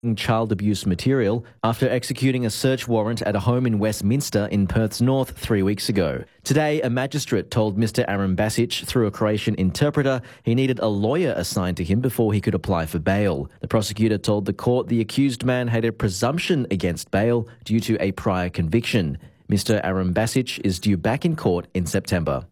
child abuse material after executing a search warrant at a home in Westminster in Perth's north 3 weeks ago. Today, a magistrate told Mr Aaron Basic through a Croatian interpreter he needed a lawyer assigned to him before he could apply for bail. The prosecutor told the court the accused man had a presumption against bail due to a prior conviction. Mr Aaron Basic is due back in court in September.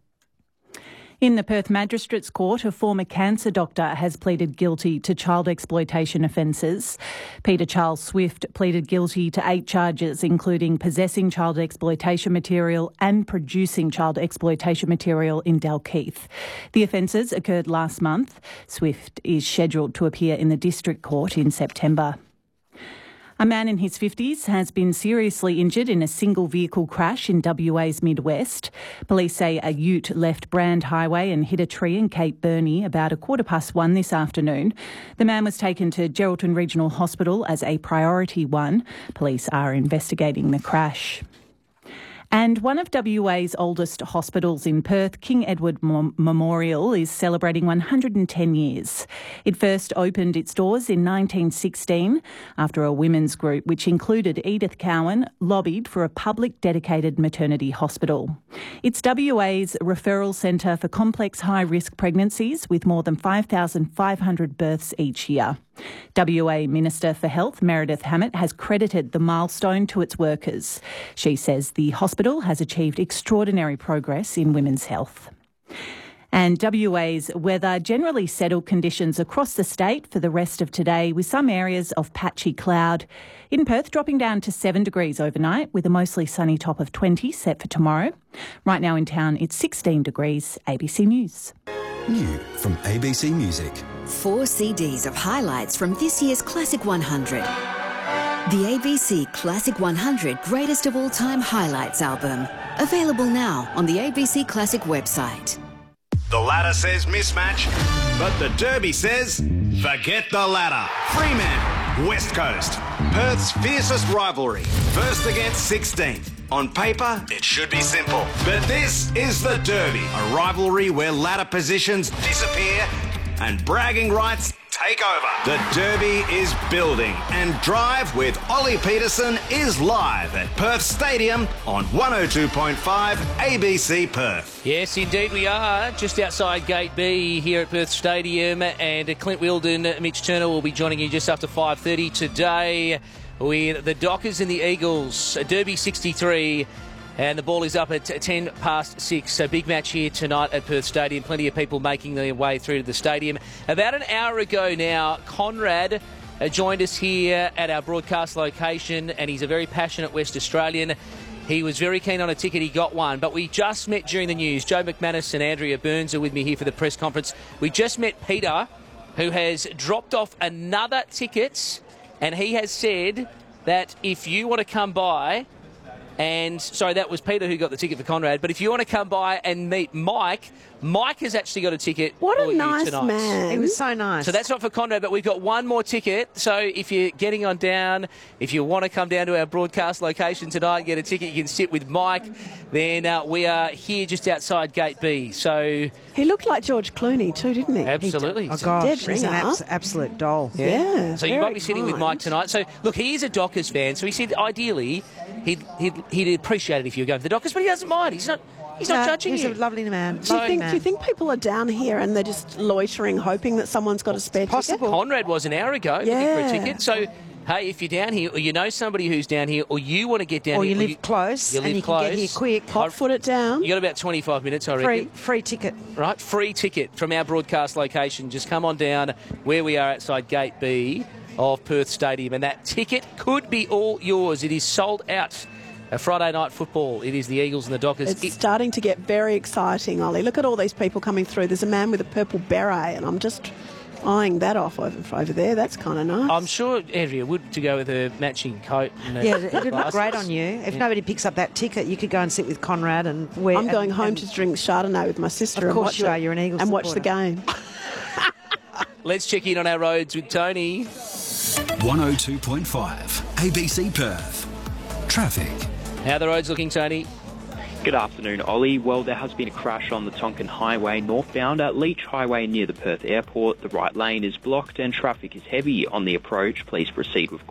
In the Perth Magistrates Court, a former cancer doctor has pleaded guilty to child exploitation offences. Peter Charles Swift pleaded guilty to 8 charges, including possessing child exploitation material and producing child exploitation material in Dalkeith. The offences occurred last month. Swift is scheduled to appear in the District Court in September. A man in his 50s has been seriously injured in a single vehicle crash in WA's Midwest. Police say a ute left Brand Highway and hit a tree in Cape Burney about 1:15 this afternoon. The man was taken to Geraldton Regional Hospital as a priority 1. Police are investigating the crash. And one of WA's oldest hospitals in Perth, King Edward Memorial, is celebrating 110 years. It first opened its doors in 1916 after a women's group, which included Edith Cowan, lobbied for a public dedicated maternity hospital. It's WA's referral centre for complex high-risk pregnancies with more than 5,500 births each year. WA Minister for Health, Meredith Hammett, has credited the milestone to its workers. She says the hospital has achieved extraordinary progress in women's health. And WA's weather, generally settled conditions across the state for the rest of today, with some areas of patchy cloud. In Perth, dropping down to 7 degrees overnight with a mostly sunny top of 20 set for tomorrow. Right now in town, it's 16 degrees. ABC News. New from ABC Music. 4 CDs of highlights from this year's Classic 100. The ABC Classic 100 Greatest of All Time Highlights album. Available now on the ABC Classic website. The ladder says mismatch, but the Derby says forget the ladder. Fremantle, West Coast. Perth's fiercest rivalry. First against 16. On paper, it should be simple. But this is the Derby, a rivalry where ladder positions disappear and bragging rights take over. The Derby is building, and Drive with Ollie Peterson is live at Perth Stadium on 102.5 ABC Perth. Yes, indeed we are. Just outside Gate B here at Perth Stadium, and Clint Wilden, Mitch Turner will be joining you just after 5:30 today with the Dockers and the Eagles. Derby 63. And the ball is up at 10 past 6. So big match here tonight at Perth Stadium. Plenty of people making their way through to the stadium. About an hour ago now, Conrad joined us here at our broadcast location, and he's a very passionate West Australian. He was very keen on a ticket. He got one. But we just met during the news. Joe McManus and Andrea Burns are with me here for the press conference. We just met Peter, who has dropped off another ticket, and he has said that if you want to come by... And, sorry, that was Peter who got the ticket for Conrad. But if you want to come by and meet Mike, Mike has actually got a ticket what for a nice you tonight. man. He was so nice. So that's not for Conrad, but we've got one more ticket. So if you're getting on down, if you want to come down to our broadcast location tonight and get a ticket, you can sit with Mike. Then we are here just outside Gate B. So he looked like George Clooney too, didn't he? Absolutely. Oh, gosh, Dead he's an ringer. absolute doll. Yeah. So you might be sitting with Mike tonight. So, look, he is a Dockers fan. So he said ideally he'd appreciate it if you were going to the Dockers, but he doesn't mind. He's not judging he's you. a lovely man. Do you think people are down here and they're just loitering, hoping that someone's got a spare ticket? Conrad was an hour ago looking for a ticket. So, hey, if you're down here, or you know somebody who's down here, or you want to get down or here... you live close, and you can get here quick. Hot foot it down. You got about 25 minutes, I reckon. Free ticket. Right, free ticket from our broadcast location. Just come on down where we are outside Gate B of Perth Stadium, and that ticket could be all yours. It is sold out. A Friday night football. It is the Eagles and the Dockers. It's starting to get very exciting, Ollie. Look at all these people coming through. There's a man with a purple beret, and I'm just eyeing that off over there. That's kind of nice. I'm sure Andrea would to go with her matching coat. And Yeah, it would look great on you. If nobody picks up that ticket, you could go and sit with Conrad and wear... I'm going home to drink Chardonnay with my sister. Of course you are. You're an Eagles and watch supporter. the game. Let's check in on our roads with Tony. 102.5 ABC Perth. Traffic. How are the roads looking, Tony? Good afternoon, Ollie. Well, there has been a crash on the Tonkin Highway northbound at Leach Highway near the Perth Airport. The right lane is blocked and traffic is heavy on the approach. Please proceed with